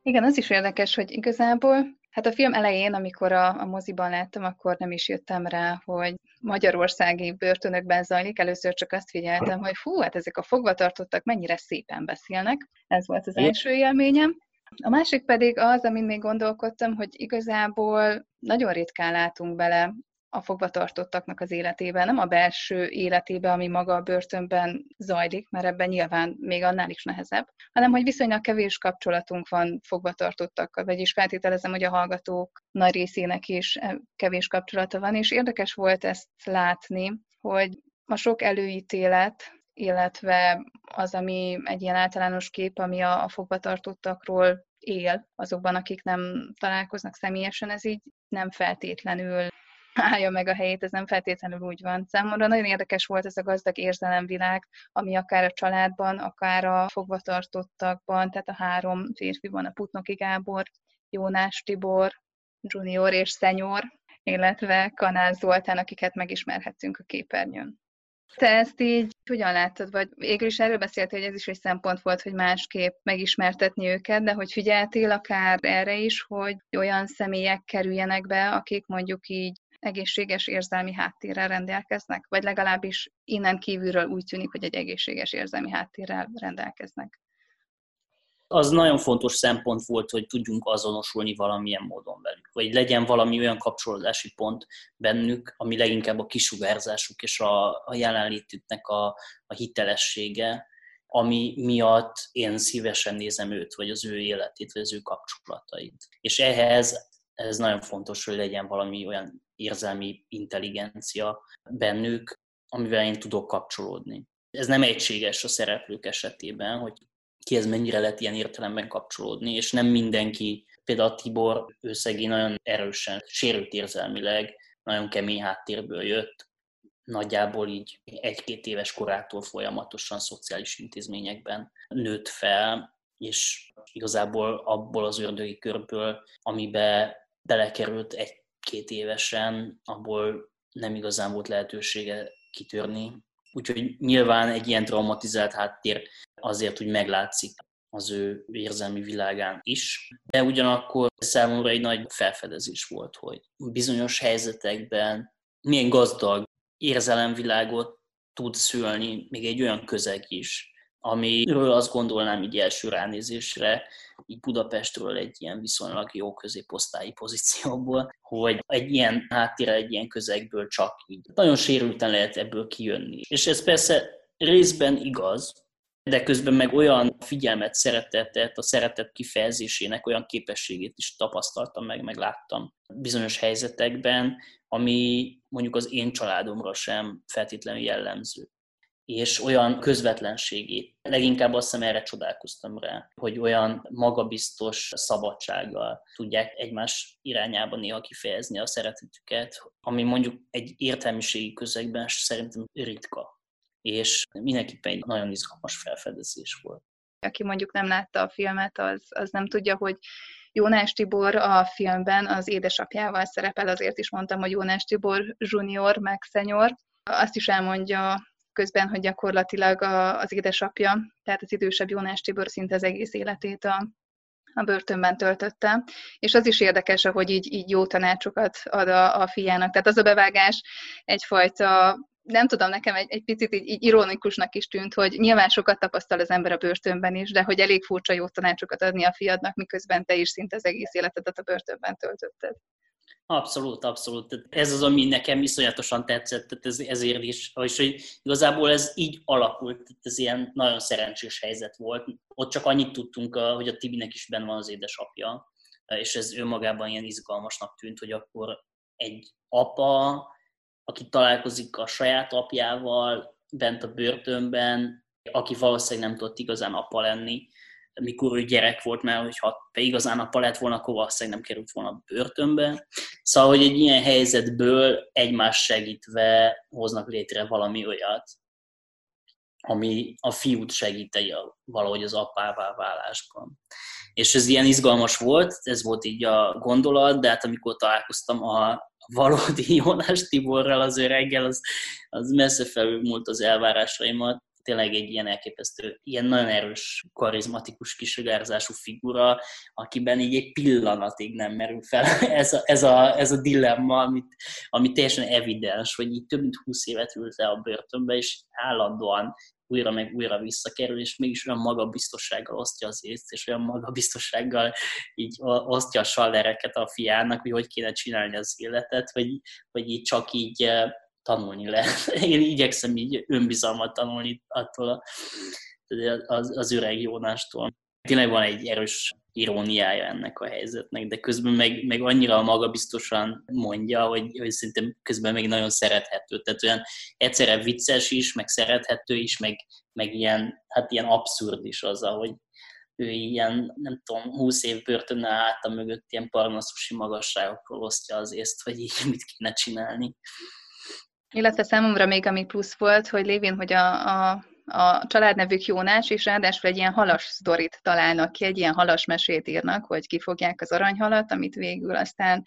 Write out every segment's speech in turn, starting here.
Igen, az is érdekes, hogy igazából, hát a film elején, amikor a moziban láttam, akkor nem is jöttem rá, hogy magyarországi börtönökben zajlik. Először csak azt figyeltem, hogy hú, hát ezek a fogvatartottak mennyire szépen beszélnek. Ez volt az első élményem. A másik pedig az, amin még gondolkodtam, hogy igazából nagyon ritkán látunk bele a fogvatartottaknak az életében, nem a belső életébe, ami maga a börtönben zajlik, mert ebben nyilván még annál is nehezebb, hanem hogy viszonylag kevés kapcsolatunk van fogvatartottakkal, vagyis feltételezem, hogy a hallgatók nagy részének is kevés kapcsolata van, és érdekes volt ezt látni, hogy a sok előítélet, illetve az, ami egy ilyen általános kép, ami a fogvatartottakról él azokban, akik nem találkoznak személyesen, ez így nem feltétlenül állja meg a helyét, ez nem feltétlenül úgy van. Számomra nagyon érdekes volt ez a gazdag érzelemvilág, ami akár a családban, akár a fogvatartottakban, tehát a három férfiban, a Putnoki Gábor, Jónás Tibor, Junior és Szenyor, illetve Kanász Zoltán, akiket megismerhettünk a képernyőn. Te ezt így hogyan láttad? Vagy végül is erről beszéltél, hogy ez is egy szempont volt, hogy másképp megismertetni őket, de hogy figyeltél akár erre is, hogy olyan személyek kerüljenek be, akik mondjuk így egészséges érzelmi háttérrel rendelkeznek? Vagy legalábbis innen kívülről úgy tűnik, hogy egy egészséges érzelmi háttérrel rendelkeznek. Az nagyon fontos szempont volt, hogy tudjunk azonosulni valamilyen módon velük, vagy legyen valami olyan kapcsolódási pont bennük, ami leginkább a kisugárzásuk és a jelenlétüknek a hitelessége, ami miatt én szívesen nézem őt, vagy az ő életét, vagy az ő kapcsolatait. És ehhez ez nagyon fontos, hogy legyen valami olyan érzelmi intelligencia bennük, amivel én tudok kapcsolódni. Ez nem egységes a szereplők esetében, hogy kihez mennyire lehet ilyen értelemben kapcsolódni, és nem mindenki, például Tibor, ő szegény nagyon erősen sérült érzelmileg, nagyon kemény háttérből jött, nagyjából így 1-2 éves korától folyamatosan szociális intézményekben nőtt fel, és igazából abból az ördögi körből, amibe belekerült 1-2 évesen, abból nem igazán volt lehetősége kitörni. Úgyhogy nyilván egy ilyen traumatizált háttér azért úgy meglátszik az ő érzelmi világán is, de ugyanakkor számomra egy nagy felfedezés volt, hogy bizonyos helyzetekben milyen gazdag érzelemvilágot tud szülni még egy olyan közeg is, amiről azt gondolnám így első ránézésre, így Budapestről egy ilyen viszonylag jó középosztályi pozícióból, hogy egy ilyen háttérrel, egy ilyen közegből csak így nagyon sérülten lehet ebből kijönni. És ez persze részben igaz, de közben meg olyan figyelmet, szeretetet, a szeretet kifejezésének olyan képességét is tapasztaltam meg láttam bizonyos helyzetekben, ami mondjuk az én családomra sem feltétlenül jellemző. És olyan közvetlenségét. Leginkább azt hiszem erre csodálkoztam rá, hogy olyan magabiztos szabadsággal tudják egymás irányába néha kifejezni a szeretetüket, ami mondjuk egy értelmiségi közegben szerintem ritka. És mindenképpen egy nagyon izgalmas felfedezés volt. Aki mondjuk nem látta a filmet, az nem tudja, hogy Jónás Tibor a filmben az édesapjával szerepel, azért is mondtam, hogy Jónás Tibor junior meg senior. Azt is elmondja közben, hogy gyakorlatilag az édesapja, tehát az idősebb Jónás Tibor szinte az egész életét a börtönben töltötte. És az is érdekes, hogy így jó tanácsokat ad a fiának. Tehát az a bevágás egyfajta, nem tudom, nekem egy picit így ironikusnak is tűnt, hogy nyilván sokat tapasztal az ember a börtönben is, de hogy elég furcsa jó tanácsokat adni a fiadnak, miközben te is szinte az egész életedet a börtönben töltötted. Abszolút, abszolút. Ez az, ami nekem iszonyatosan tetszett, ezért is, és hogy igazából ez így alakult, ez ilyen nagyon szerencsés helyzet volt. Ott csak annyit tudtunk, hogy a Tibinek is benne van az édesapja, és ez önmagában ilyen izgalmasnak tűnt, hogy akkor egy apa, aki találkozik a saját apjával bent a börtönben, aki valószínűleg nem tudott igazán apa lenni, mikor ő gyerek volt, mert hogyha igazán apa lett volna, akkor valószínűleg nem került volna a börtönbe. Szóval, hogy egy ilyen helyzetből egymást segítve hoznak létre valami olyat, ami a fiút segíti valahogy az apává válásban. És ez ilyen izgalmas volt, ez volt így a gondolat, de hát amikor találkoztam a valódi Jónás Tiborral, az öreggel, az messze felülmúlt az elvárásaimat. tényleg egy ilyen elképesztő, ilyen nagyon erős, karizmatikus kisugárzású figura, akiben így egy pillanatig nem merül fel ez a dilemma, ami teljesen evidens, hogy így több mint 20 évet ült le a börtönbe, és állandóan újra meg újra visszakerül, és mégis olyan magabiztossággal osztja az észt, és olyan magabiztossággal így osztja a sallereket a fiának, hogy kéne csinálni az életet, hogy így csak így tanulni lehet. Én igyekszem így önbizalmat tanulni attól az öreg Jónástól. Tényleg van egy erős iróniája ennek a helyzetnek, de közben meg annyira magabiztosan mondja, hogy szerintem közben még nagyon szerethető. Tehát olyan egyszerre vicces is, meg szerethető is, meg ilyen, hát ilyen abszurd is az, hogy ő ilyen, nem tudom, 20 év börtönnel állta mögött ilyen parnaszusi magasságokról osztja az észt, hogy így mit kéne csinálni. Illetve számomra még ami plusz volt, hogy lévén, hogy a családnevük Jónás, és ráadásul egy ilyen halas sztorit találnak ki, egy ilyen halas mesét írnak, hogy kifogják az aranyhalat, amit végül aztán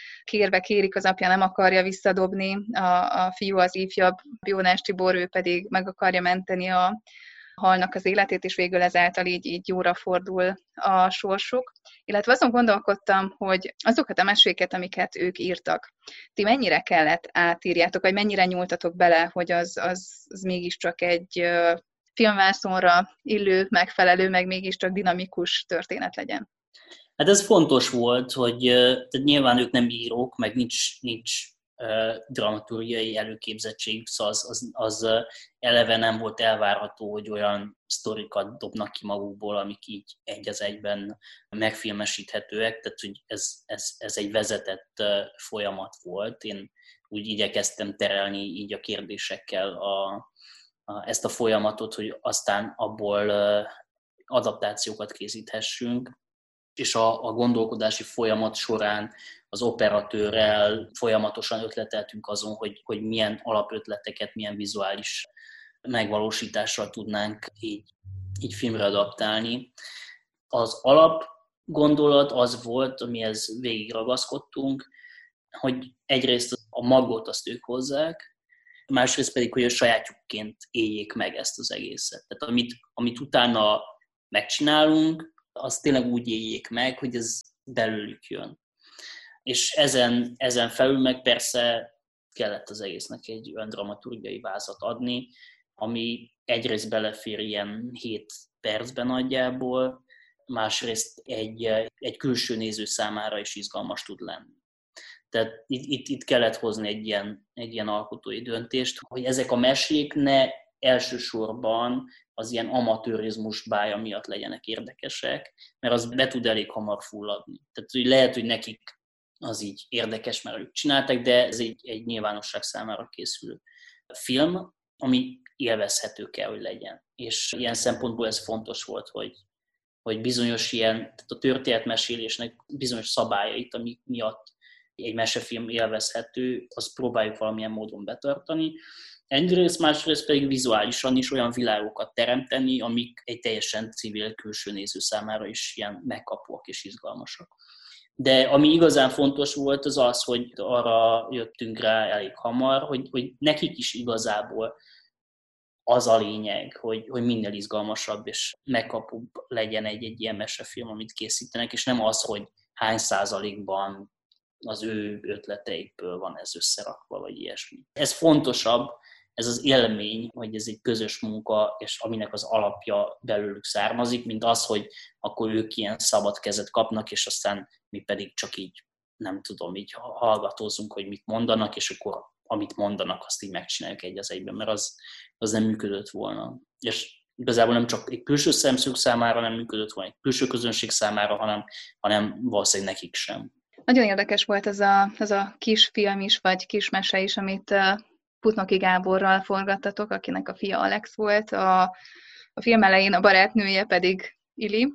kérik az apja, nem akarja visszadobni, a fiú, az ifjabb Jónás Tibor, ő pedig meg akarja menteni a halnak az életét, és végül ezáltal így jóra fordul a sorsuk. Illetve azon gondolkodtam, hogy azokat a meséket, amiket ők írtak, ti mennyire kellett átírjátok, vagy mennyire nyúltatok bele, hogy az mégiscsak egy filmvászonra illő, megfelelő, meg mégiscsak dinamikus történet legyen? Hát ez fontos volt, hogy tehát nyilván ők nem írók, meg nincs dramaturgiai előképzettségük, szóval az eleve nem volt elvárható, hogy olyan sztorikat dobnak ki magukból, amik így egy az egyben megfilmesíthetőek, tehát hogy ez egy vezetett folyamat volt. Én úgy igyekeztem terelni így a kérdésekkel ezt a folyamatot, hogy aztán abból adaptációkat készíthessünk, és a gondolkodási folyamat során az operatőrrel folyamatosan ötleteltünk azon, hogy milyen alapötleteket, milyen vizuális megvalósítással tudnánk így filmre adaptálni. Az alapgondolat az volt, amihez végig ragaszkodtunk, hogy egyrészt a magot azt ők hozzák, másrészt pedig, hogy a sajátjukként éljék meg ezt az egészet. Tehát amit utána megcsinálunk, azt tényleg úgy éljék meg, hogy ez belőlük jön. És ezen felül meg persze kellett az egésznek egy olyan dramaturgiai vázat adni, ami egyrészt belefér ilyen 7 percben nagyjából, másrészt egy külső néző számára is izgalmas tud lenni. Tehát itt kellett hozni egy ilyen alkotói döntést, hogy ezek a mesék ne elsősorban az ilyen amatőrizmus bája miatt legyenek érdekesek, mert az be tud elég hamar fulladni. Tehát hogy lehet, hogy nekik az így érdekes, mert ők csinálták, de ez egy nyilvánosság számára készülő film, ami élvezhető kell, hogy legyen. És ilyen szempontból ez fontos volt, hogy bizonyos tehát a történetmesélésnek bizonyos szabályait, amik miatt egy mesefilm élvezhető, azt próbáljuk valamilyen módon betartani. Egyrészt, másrészt pedig vizuálisan is olyan világokat teremteni, amik egy teljesen civil külső néző számára is ilyen megkapóak és izgalmasak. De ami igazán fontos volt, az az, hogy arra jöttünk rá elég hamar, hogy nekik is igazából az a lényeg, hogy minél izgalmasabb és megkapóbb legyen egy ilyen mesefilm, amit készítenek, és nem az, hogy hány százalékban az ő ötleteikből van ez összerakva, vagy ilyesmi. Ez fontosabb, ez az élmény, hogy ez egy közös munka, és aminek az alapja belőlük származik, mint az, hogy akkor ők ilyen szabad kezet kapnak, és aztán mi pedig csak így, nem tudom, így hallgatózunk, hogy mit mondanak, és akkor amit mondanak, azt így megcsináljuk egy az egyben, mert az nem működött volna. És igazából nem csak egy külső szemszög számára nem működött volna, egy külső közönség számára, hanem valószínűleg nekik sem. Nagyon érdekes volt az a kis film is, vagy kis mese is, amit Putnoki Gáborral forgattatok, akinek a fia Alex volt, a film elején a barátnője pedig Ili,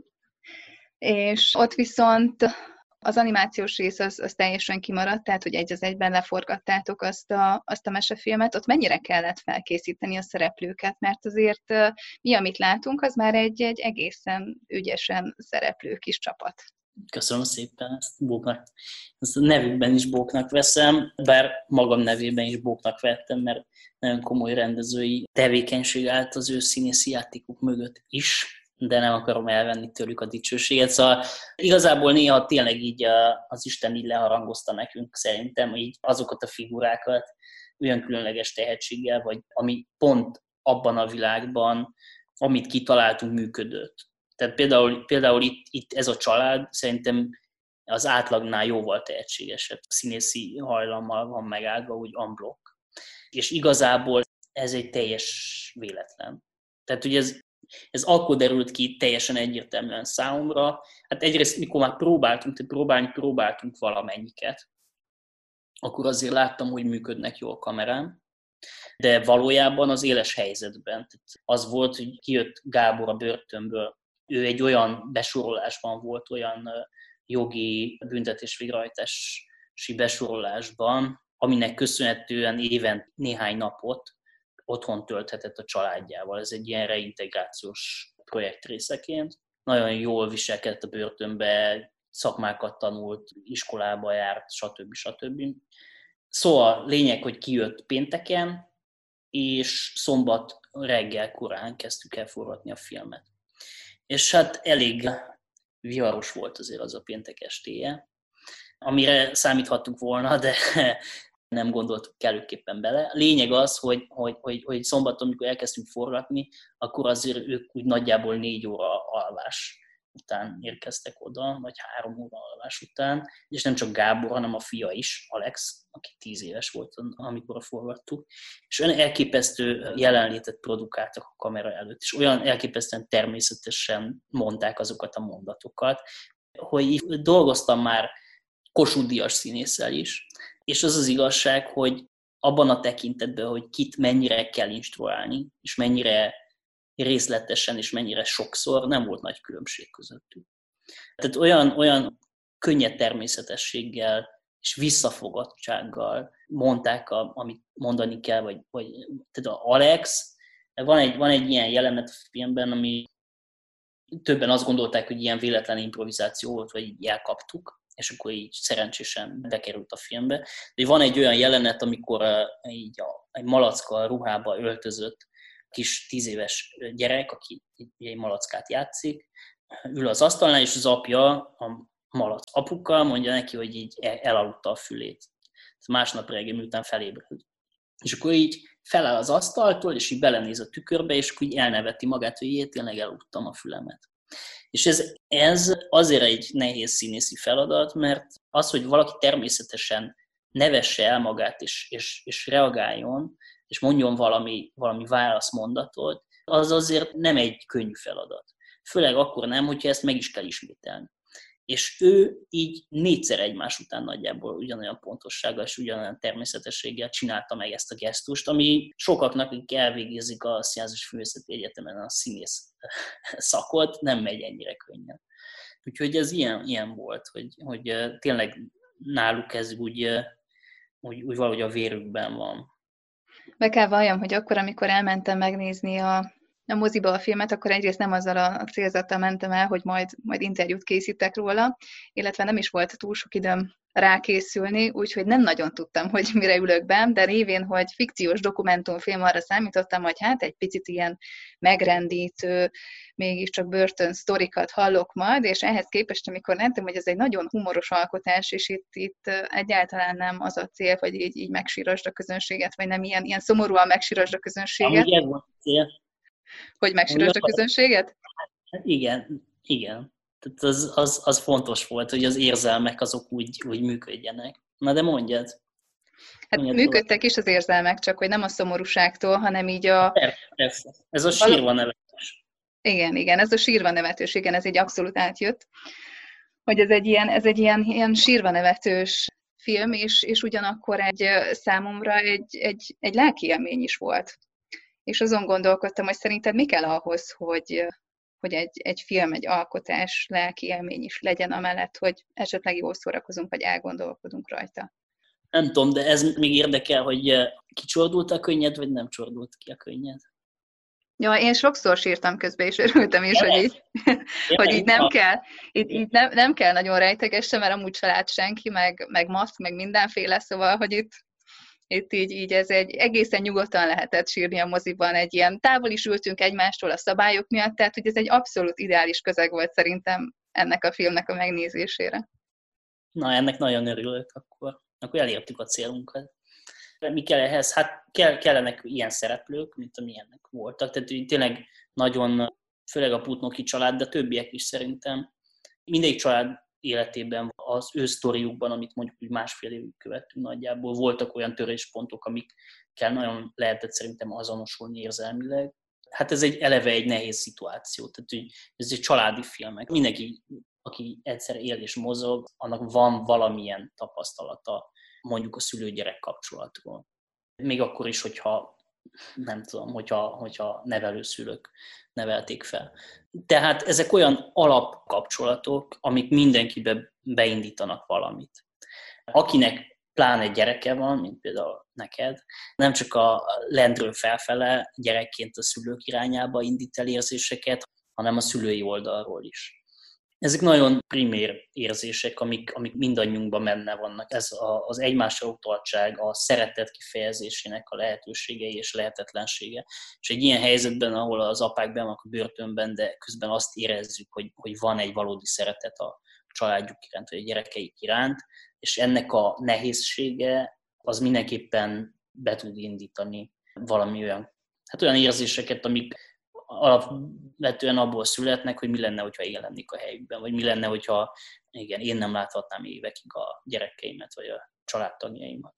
és ott viszont az animációs rész az teljesen kimaradt, tehát hogy egy az egyben leforgattátok azt a mesefilmet, ott mennyire kellett felkészíteni a szereplőket, mert azért mi, amit látunk, az már egy egészen ügyesen szereplő kis csapat. Köszönöm szépen, ezt a nevükben is Bóknak veszem, bár magam nevében is Bóknak vettem, mert nagyon komoly rendezői tevékenység állt az ő színészi játékuk mögött is, de nem akarom elvenni tőlük a dicsőséget. Szóval igazából néha tényleg így az Isten így leharangozta nekünk szerintem így azokat a figurákat olyan különleges tehetséggel, vagy ami pont abban a világban, amit kitaláltunk, működött. Tehát például itt ez a család szerintem az átlagnál jóval tehetségesebb színészi hajlammal van megáldva, úgy unblock. És igazából ez egy teljes véletlen. Tehát ugye ez akkor derült ki teljesen egyértelműen számomra. Hát egyrészt, mikor már próbáltunk valamennyiket, akkor azért láttam, hogy működnek jól kamerán, de valójában az éles helyzetben. Az volt, hogy kijött Gábor a börtönből, ő egy olyan besorolásban volt, olyan jogi büntetés végrehajtási besorolásban, aminek köszönhetően éven néhány napot otthon tölthetett a családjával. Ez egy ilyen reintegrációs projekt részeként. Nagyon jól viselkedett a börtönbe, szakmákat tanult, iskolába járt, stb. Szóval lényeg, hogy kijött pénteken, és szombat reggel korán kezdtük el forgatni a filmet. És hát elég viharos volt azért az a péntek estéje, amire számíthattunk volna, de nem gondoltuk kellőképpen bele. Lényeg az, hogy szombaton, amikor elkezdtünk forgatni, akkor azért ők úgy nagyjából 4 óra alvás után érkeztek oda, vagy 3 óra alvás után, és nem csak Gábor, hanem a fia is, Alex, aki 10 éves volt, amikor forgattuk, és olyan elképesztő jelenlétet produkáltak a kamera előtt, és olyan elképesztően természetesen mondták azokat a mondatokat, hogy dolgoztam már Kossuth Díjas színésszel is, és az az igazság, hogy abban a tekintetben, hogy kit mennyire kell instruálni, és mennyire részletesen, és mennyire sokszor, nem volt nagy különbség közöttük. Tehát olyan könnyed természetességgel és visszafogottsággal mondták, amit mondani kell, vagy tehát Alex, van egy ilyen jelenet a filmben, ami többen azt gondolták, hogy ilyen véletlen improvizáció volt, vagy így elkaptuk, és akkor így szerencsésen bekerült a filmbe. De van egy olyan jelenet, amikor így egy malacka ruhába öltözött kis 10 éves gyerek, aki egy malackát játszik, ül az asztalnál, és az apja, a malac apuka mondja neki, hogy így elaludta a fülét. Másnap reggel, miután felébred. És akkor így feláll az asztaltól, és így belenéz a tükörbe, és akkor így elneveti magát, hogy én tényleg elaludtam a fülemet. És ez azért egy nehéz színészi feladat, mert az, hogy valaki természetesen nevesse el magát, és reagáljon, és mondjon valami válaszmondatot, az azért nem egy könnyű feladat. Főleg akkor nem, hogyha ezt meg is kell ismételni. És ő így 4-szer egymás után nagyjából ugyanolyan pontossággal és ugyanolyan természetességgel csinálta meg ezt a gesztust, ami sokaknak, akik elvégezik a Színház és Művészeti Egyetemen a színész szakot, nem megy ennyire könnyen. Úgyhogy ez ilyen volt, hogy tényleg náluk ez úgy valahogy a vérükben van. Be kell valljam, hogy akkor, amikor elmentem megnézni a moziba a filmet, akkor egyrészt nem azzal a célzattal mentem el, hogy majd interjút készítek róla, illetve nem is volt túl sok időm rákészülni, úgyhogy nem nagyon tudtam, hogy mire ülök be, de révén, hogy fikciós dokumentumfilm, arra számítottam, hogy hát egy picit ilyen megrendítő, mégiscsak börtön sztorikat hallok majd, és ehhez képest, amikor láttam, hogy ez egy nagyon humoros alkotás, és itt egyáltalán nem az a cél, hogy így megsírasd a közönséget, vagy nem ilyen szomorúan megsírasd a közönséget. Amúgy ez volt a cél. Hogy megsírasd a közönséget? Igen. Tehát az fontos volt, hogy az érzelmek azok úgy működjenek. Na de mondjad. Hát működtek is az érzelmek, csak hogy nem a szomorúságtól, hanem így a... Persze. Ez a sírva nevetős. Igen, ez a sírva nevetős, igen, ez egy abszolút átjött. Hogy ez egy ilyen sírva nevetős film, és ugyanakkor számomra egy lelki élmény is volt. És azon gondolkodtam, hogy szerinted mi kell ahhoz, hogy egy film, egy alkotás lelki élmény is legyen, amellett, hogy esetleg jól szórakozunk, vagy elgondolkodunk rajta. Nem tudom, de ez még érdekel, hogy kicsordult a könnyed, vagy nem csordult ki a könnyed? Ja, én sokszor sírtam közben, és örültem is, hogy így, hogy így nem kell, így nem kell nagyon rejtegesse, mert amúgy se lát senki, meg maszk, meg mindenféle, szóval, hogy itt így ez egy egészen nyugodtan lehetett sírni a moziban, egy ilyen távol is ültünk egymástól a szabályok miatt, tehát hogy ez egy abszolút ideális közeg volt szerintem ennek a filmnek a megnézésére. Na, ennek nagyon örülök, akkor elértük a célunkat. Mi kell ehhez? Hát kellenek ilyen szereplők, mint amilyenek voltak. Tehát tényleg nagyon, főleg a Putnoki család, de a többiek is szerintem. Mindegyik család életében, az ő sztoriukban, amit mondjuk úgy másfél évig követtünk nagyjából, voltak olyan töréspontok, amikkel nagyon lehetett szerintem azonosulni érzelmileg. Hát ez eleve egy nehéz szituáció. Tehát ez egy családi filmek. Mindenki, aki egyszer él és mozog, annak van valamilyen tapasztalata mondjuk a szülő-gyerek kapcsolatról. Még akkor is, hogyha nem tudom, hogyha nevelőszülők nevelték fel. Tehát ezek olyan alapkapcsolatok, amik mindenkibe beindítanak valamit. Akinek pláne gyereke van, mint például neked, nem csak a lentről felfele gyerekként a szülők irányába indít el érzéseket, hanem a szülői oldalról is. Ezek nagyon primér érzések, amik mindannyiunkban benne vannak. Ez az egymásra utaltság, a szeretet kifejezésének a lehetőségei és lehetetlensége. És egy ilyen helyzetben, ahol az apák benn vannak a börtönben, de közben azt érezzük, hogy van egy valódi szeretet a családjuk iránt, vagy a gyerekeik iránt, és ennek a nehézsége az mindenképpen be tud indítani valami olyan érzéseket, amik alapvetően abból születnek, hogy mi lenne, hogyha én lennék a helyükben, vagy mi lenne, hogyha én nem láthatnám évekig a gyerekeimet, vagy a családtagjaimat.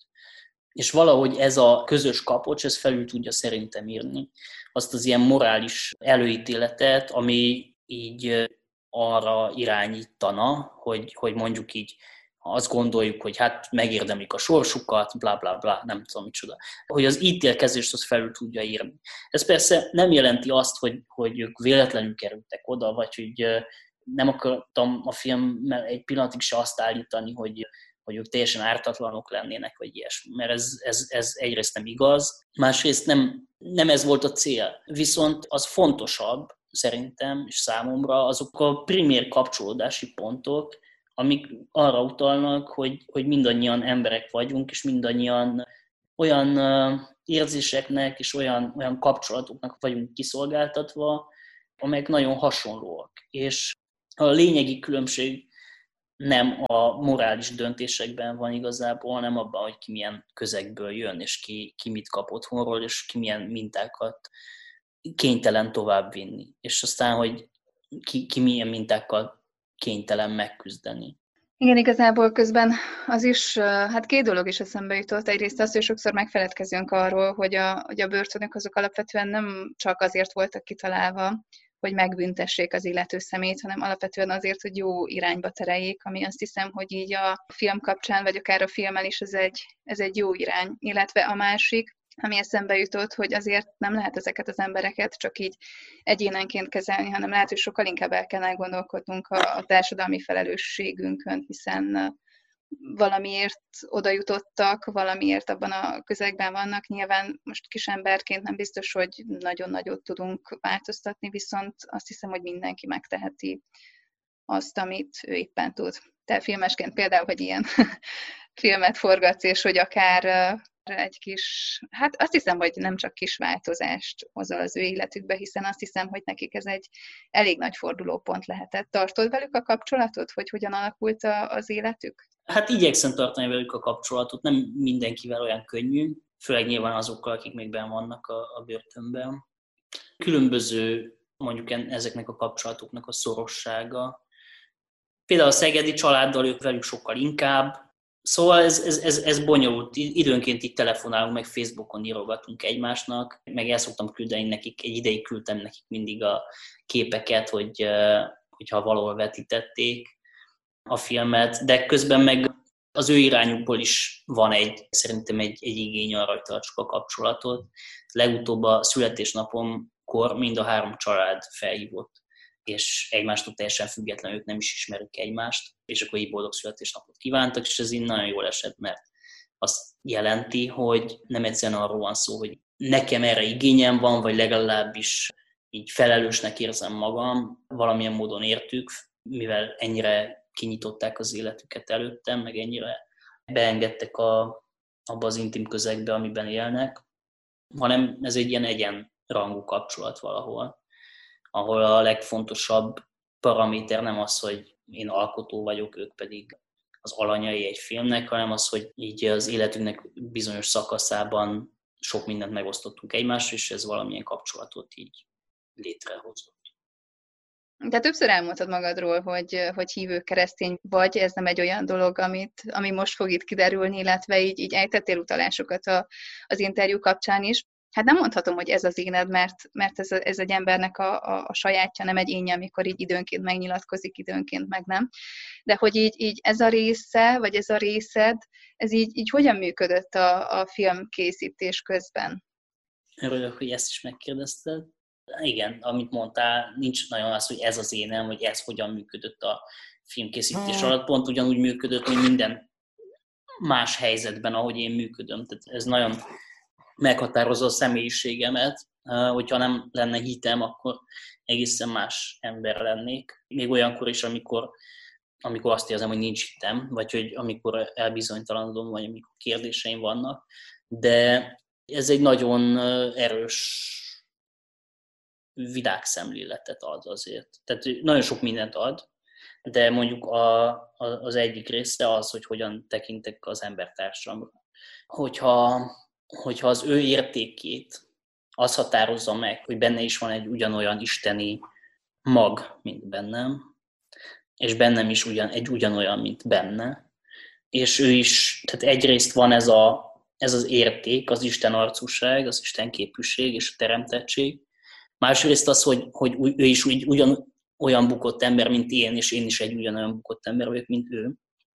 És valahogy ez a közös kapocs, ez felül tudja szerintem írni azt az ilyen morális előítéletet, ami így arra irányítana, hogy mondjuk így azt gondoljuk, hogy hát megérdemlik a sorsukat, bla bla bla, nem tudom micsoda. Hogy az ítélkezést az felül tudja írni. Ez persze nem jelenti azt, hogy ők véletlenül kerültek oda, vagy hogy nem akartam a filmmel egy pillanatig se azt állítani, hogy ők teljesen ártatlanok lennének, vagy ilyesmi. Mert ez egyrészt nem igaz, másrészt nem ez volt a cél. Viszont az fontosabb szerintem, és számomra azok a primér kapcsolódási pontok, amik arra utalnak, hogy mindannyian emberek vagyunk, és mindannyian olyan érzéseknek és olyan kapcsolatoknak vagyunk kiszolgáltatva, amelyek nagyon hasonlóak. És a lényegi különbség nem a morális döntésekben van igazából, hanem abban, hogy ki milyen közegből jön, és ki mit kap otthonról, és ki milyen mintákat kénytelen továbbvinni. És aztán, hogy ki milyen mintákkal kénytelen megküzdeni. Igen, igazából közben az is, hát két dolog is eszembe jutott. Egyrészt az, hogy sokszor megfeledkezünk arról, hogy a börtönök azok alapvetően nem csak azért voltak kitalálva, hogy megbüntessék az illető személyt, hanem alapvetően azért, hogy jó irányba tereljék, ami azt hiszem, hogy így a film kapcsán, vagy akár a filmmel is ez egy jó irány. Illetve a másik, ami eszembe jutott, hogy azért nem lehet ezeket az embereket csak így egyénenként kezelni, hanem lehet, hogy sokkal inkább el kell gondolkodnunk a társadalmi felelősségünkön, hiszen valamiért oda jutottak, valamiért abban a közegben vannak. Nyilván most kisemberként nem biztos, hogy nagyon nagyot tudunk változtatni, viszont azt hiszem, hogy mindenki megteheti azt, amit ő éppen tud. Te filmesként például, hogy ilyen filmet forgatsz, és hogy akár egy kis, hát azt hiszem, hogy nem csak kis változást hozol az ő életükbe, hiszen azt hiszem, hogy nekik ez egy elég nagy fordulópont lehetett. Tartod velük a kapcsolatot, hogy hogyan alakult az életük? Hát igyekszem tartani velük a kapcsolatot, nem mindenkivel olyan könnyű, főleg nyilván azokkal, akik még benn vannak a börtönben. Különböző mondjuk ezeknek a kapcsolatoknak a szorossága. Például a szegedi családdal ők velük sokkal inkább. Szóval ez bonyolult. Időnként így telefonálunk, meg Facebookon írogatunk egymásnak, meg el szoktam küldeni nekik, egy ideig küldtem nekik mindig a képeket, hogyha valahol vetítették a filmet, de közben meg az ő irányukból is van szerintem egy igény arra, hogy tartsuk a kapcsolatot. Legutóbb a születésnapomkor mind a 3 család felhívott, és egymástól teljesen függetlenül ők nem is ismerik egymást, és akkor így boldog születésnapot kívántak, és ez így nagyon jól esett, mert azt jelenti, hogy nem egyszerűen arról van szó, hogy nekem erre igényem van, vagy legalábbis így felelősnek érzem magam, valamilyen módon értük, mivel ennyire kinyitották az életüket előttem, meg ennyire beengedtek abba az intim közegbe, amiben élnek, hanem ez egy ilyen egyenrangú kapcsolat valahol, ahol a legfontosabb paraméter nem az, hogy én alkotó vagyok, ők pedig az alanyai egy filmnek, hanem az, hogy így az életünknek bizonyos szakaszában sok mindent megosztottunk egymással, és ez valamilyen kapcsolatot így létrehozott. De többször elmondtad magadról, hogy hívő keresztény vagy, ez nem egy olyan dolog, ami most fog itt kiderülni, illetve így ejtettél utalásokat az interjú kapcsán is. Hát nem mondhatom, hogy ez az éned, mert ez egy embernek a sajátja, nem egy énje, amikor így időnként megnyilatkozik, időnként meg nem. De hogy így ez a része, vagy ez a részed, ez így hogyan működött a filmkészítés közben? Örülök, hogy ezt is megkérdezted. Igen, amit mondtál, nincs nagyon az, hogy ez az énem, vagy ez hogyan működött a filmkészítés alatt. Pont ugyanúgy működött, mint minden más helyzetben, ahogy én működöm. Tehát ez nagyon meghatározza a személyiségemet. Hogyha nem lenne hitem, akkor egészen más ember lennék. Még olyankor is, amikor azt érzem, hogy nincs hitem, vagy hogy amikor elbizonytalanodom, vagy amikor kérdéseim vannak. De ez egy nagyon erős világszemléletet ad azért. Tehát nagyon sok mindent ad, de mondjuk az egyik része az, hogy hogyan tekintek az embertársamra. Hogyha az ő értékét az határozza meg, hogy benne is van egy ugyanolyan isteni mag, mint bennem, és bennem is egy ugyanolyan, mint benne, és ő is, tehát egyrészt van ez az érték, az Isten arcúság, az Isten képűség és a teremtettség, másrészt az, hogy ő is olyan bukott ember, mint én, és én is egy ugyanolyan bukott ember vagyok, mint ő.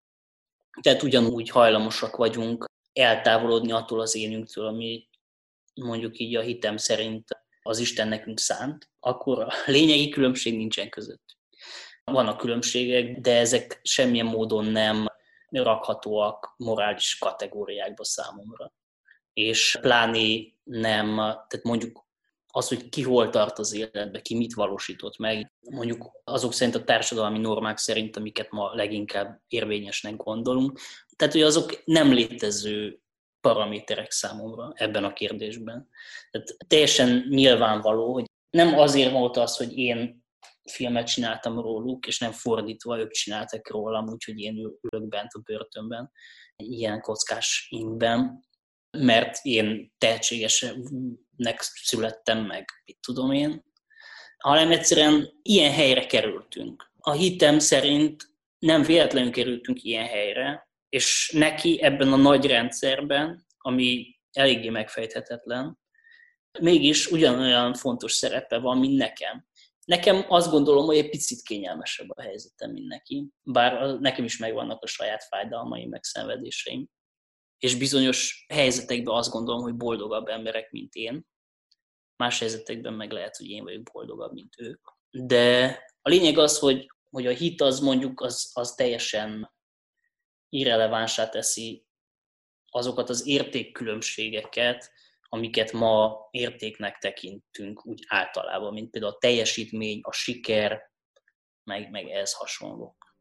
Tehát ugyanúgy hajlamosak vagyunk eltávolodni attól az énünktől, ami mondjuk így a hitem szerint az Isten nekünk szánt, akkor a lényegi különbség nincsen között. Vannak különbségek, de ezek semmilyen módon nem rakhatóak morális kategóriákba számomra. És pláne nem, tehát mondjuk az, hogy ki hol tart az életbe, ki mit valósított meg, mondjuk azok szerint a társadalmi normák szerint, amiket ma leginkább érvényesnek gondolunk. Tehát, hogy azok nem létező paraméterek számomra ebben a kérdésben. Tehát teljesen nyilvánvaló, hogy nem azért volt az, hogy én filmet csináltam róluk, és nem fordítva, ők csináltak rólam, úgyhogy én ülök bent a börtönben, ilyen kockás ingben, mert én tehetségesnek születtem meg, mit tudom én, hanem egyszerűen ilyen helyre kerültünk. A hitem szerint nem véletlenül kerültünk ilyen helyre, és neki ebben a nagy rendszerben, ami eléggé megfejthetetlen, mégis ugyanolyan fontos szerepe van, mint nekem. Nekem azt gondolom, hogy egy picit kényelmesebb a helyzetem, mint neki, bár nekem is megvannak a saját fájdalmaim, meg szenvedéseim. És bizonyos helyzetekben azt gondolom, hogy boldogabb emberek, mint én. Más helyzetekben meg lehet, hogy én vagyok boldogabb, mint ők. De a lényeg az, hogy a hit az mondjuk az teljesen irrelevánsá teszi azokat az értékkülönbségeket, amiket ma értéknek tekintünk úgy általában, mint például a teljesítmény, a siker, meg ehhez hasonlók.